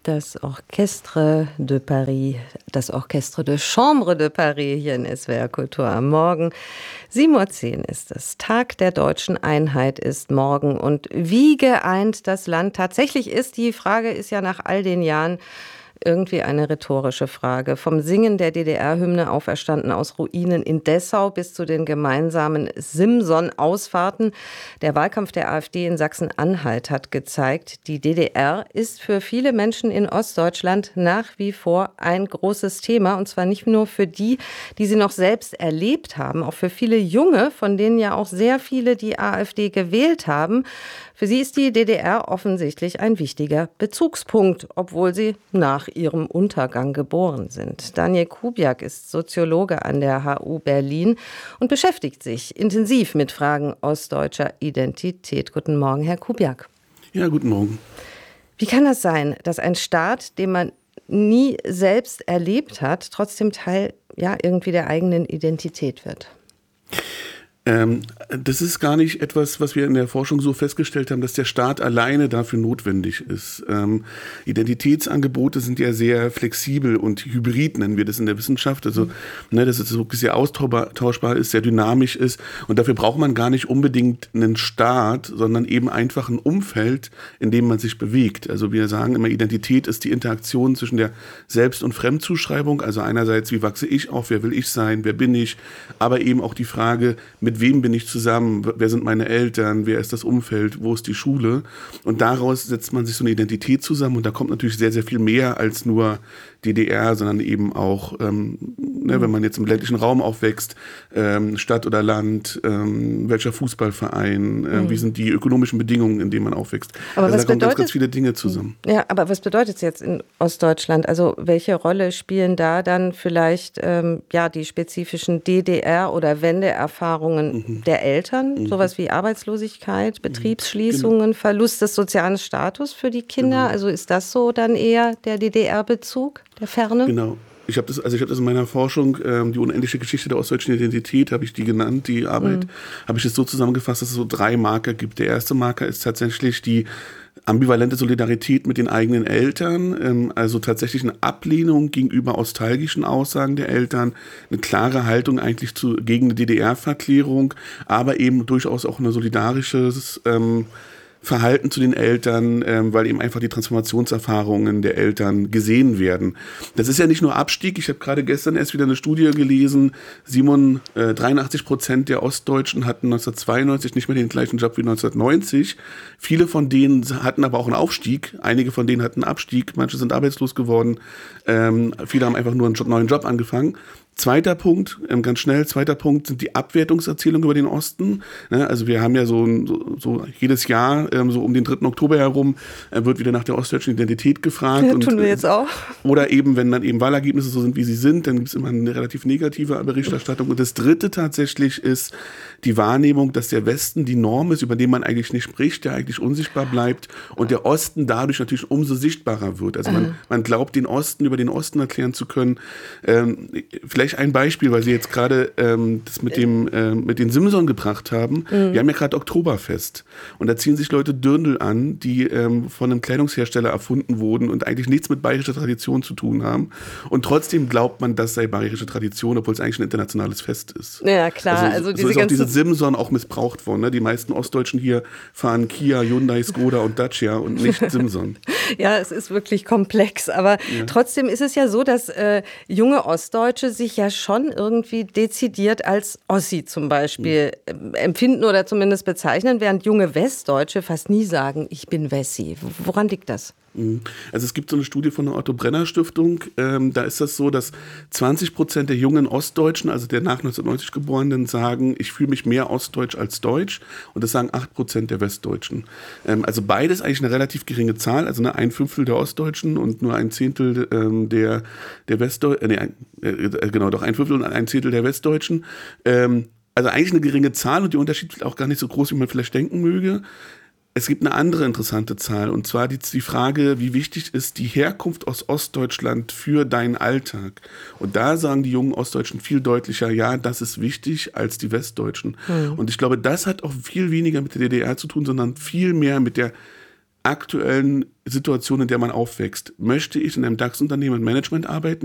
Das Orchestre de Paris, das Orchestre de Chambre de Paris hier in SWR Kultur am Morgen. 7:10 Uhr ist es. Tag der deutschen Einheit ist morgen. Und wie geeint das Land tatsächlich ist, die Frage ist ja nach all den Jahren irgendwie eine rhetorische Frage. Vom Singen der DDR-Hymne auferstanden aus Ruinen in Dessau bis zu den gemeinsamen Simson-Ausfahrten. Der Wahlkampf der AfD in Sachsen-Anhalt hat gezeigt, die DDR ist für viele Menschen in Ostdeutschland nach wie vor ein großes Thema. Und zwar nicht nur für die, die sie noch selbst erlebt haben, auch für viele Junge, von denen ja auch sehr viele die AfD gewählt haben. Für sie ist die DDR offensichtlich ein wichtiger Bezugspunkt, obwohl sie nach ihrem Untergang geboren sind. Daniel Kubiak ist Soziologe an der HU Berlin und beschäftigt sich intensiv mit Fragen ostdeutscher Identität. Guten Morgen, Herr Kubiak. Ja, guten Morgen. Wie kann das sein, dass ein Staat, den man nie selbst erlebt hat, trotzdem Teil irgendwie der eigenen Identität wird? Das ist gar nicht etwas, was wir in der Forschung so festgestellt haben, dass der Staat alleine dafür notwendig ist. Identitätsangebote sind ja sehr flexibel und hybrid, nennen wir das in der Wissenschaft. Also, dass es wirklich sehr austauschbar ist, sehr dynamisch ist. Und dafür braucht man gar nicht unbedingt einen Staat, sondern eben einfach ein Umfeld, in dem man sich bewegt. Also wir sagen immer, Identität ist die Interaktion zwischen der Selbst- und Fremdzuschreibung. Also einerseits, wie wachse ich auf, wer will ich sein, wer bin ich, aber eben auch die Frage, mit wem bin ich zusammen, wer sind meine Eltern, wer ist das Umfeld, wo ist die Schule? Und daraus setzt man sich so eine Identität zusammen und da kommt natürlich sehr, sehr viel mehr als nur DDR, sondern eben auch, wenn man jetzt im ländlichen Raum aufwächst, Stadt oder Land, welcher Fußballverein, wie sind die ökonomischen Bedingungen, in denen man aufwächst. Aber also da kommen ganz viele Dinge zusammen. Ja, aber was bedeutet es jetzt in Ostdeutschland? Also welche Rolle spielen da dann vielleicht die spezifischen DDR- oder Wendeerfahrungen der Eltern? Sowas wie Arbeitslosigkeit, Betriebsschließungen, Verlust des sozialen Status für die Kinder? Also ist das so dann eher der DDR-Bezug, der Ferne? Genau. Ich habe das in meiner Forschung, die unendliche Geschichte der ostdeutschen Identität, habe ich die genannt, die Arbeit, habe ich es so zusammengefasst, dass es so 3 Marker gibt. Der erste Marker ist tatsächlich die ambivalente Solidarität mit den eigenen Eltern, also tatsächlich eine Ablehnung gegenüber nostalgischen Aussagen der Eltern, eine klare Haltung eigentlich gegen eine DDR-Verklärung, aber eben durchaus auch ein solidarisches Verhalten zu den Eltern, weil eben einfach die Transformationserfahrungen der Eltern gesehen werden. Das ist ja nicht nur Abstieg. Ich habe gerade gestern erst wieder eine Studie gelesen. 83% der Ostdeutschen hatten 1992 nicht mehr den gleichen Job wie 1990. Viele von denen hatten aber auch einen Aufstieg. Einige von denen hatten einen Abstieg. Manche sind arbeitslos geworden. Viele haben einfach nur einen neuen Job angefangen. Zweiter Punkt sind die Abwertungserzählungen über den Osten. Also wir haben ja so jedes Jahr, so um den 3. Oktober herum, wird wieder nach der ostdeutschen Identität gefragt. Ja, tun wir jetzt auch. Oder eben, wenn dann eben Wahlergebnisse so sind, wie sie sind, dann gibt es immer eine relativ negative Berichterstattung. Und das Dritte tatsächlich ist die Wahrnehmung, dass der Westen die Norm ist, über den man eigentlich nicht spricht, der eigentlich unsichtbar bleibt und der Osten dadurch natürlich umso sichtbarer wird. Also man glaubt, den Osten über den Osten erklären zu können. Vielleicht ein Beispiel, weil Sie jetzt gerade das mit den Simson gebracht haben. Wir haben ja gerade Oktoberfest und da ziehen sich Leute Dirndl an, die von einem Kleidungshersteller erfunden wurden und eigentlich nichts mit bayerischer Tradition zu tun haben. Und trotzdem glaubt man, das sei bayerische Tradition, obwohl es eigentlich ein internationales Fest ist. Ja, klar. Also so ist auch diese Simson auch missbraucht worden. Ne? Die meisten Ostdeutschen hier fahren Kia, Hyundai, Skoda und Dacia und nicht Simson. Ja, es ist wirklich komplex. Aber trotzdem ist es ja so, dass junge Ostdeutsche sich ja schon irgendwie dezidiert als Ossi zum Beispiel empfinden oder zumindest bezeichnen, während junge Westdeutsche fast nie sagen, ich bin Wessi. Woran liegt das? Also es gibt so eine Studie von der Otto-Brenner-Stiftung, da ist das so, dass 20% der jungen Ostdeutschen, also der nach 1990 Geborenen, sagen, ich fühle mich mehr ostdeutsch als deutsch und das sagen 8% der Westdeutschen. Also beides eigentlich eine relativ geringe Zahl, also ein Fünftel der Ostdeutschen und nur ein Zehntel der Westdeutschen, ein Fünftel und ein Zehntel der Westdeutschen. Also eigentlich eine geringe Zahl und der Unterschied ist auch gar nicht so groß, wie man vielleicht denken möge. Es gibt eine andere interessante Zahl, und zwar die Frage, wie wichtig ist die Herkunft aus Ostdeutschland für deinen Alltag? Und da sagen die jungen Ostdeutschen viel deutlicher, ja, das ist wichtig als die Westdeutschen. Und ich glaube, das hat auch viel weniger mit der DDR zu tun, sondern viel mehr mit der aktuellen Situation, in der man aufwächst. Möchte ich in einem DAX-Unternehmen im Management arbeiten?